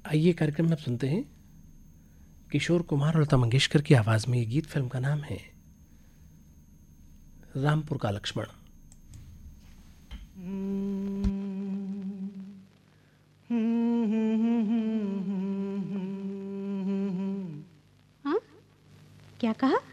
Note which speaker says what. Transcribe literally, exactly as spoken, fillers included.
Speaker 1: आइए कार्यक्रम में आप सुनते हैं किशोर कुमार और लता मंगेशकर की आवाज में ये गीत। फिल्म का नाम है रामपुर का लक्ष्मण।
Speaker 2: हाँ? क्या कहा?